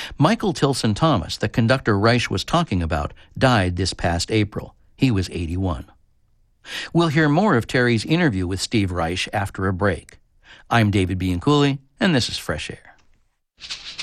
Michael Tilson Thomas, the conductor Reich was talking about, died this past April. He was 81. We'll hear more of Terry's interview with Steve Reich after a break. I'm David Bianculli, and this is Fresh Air.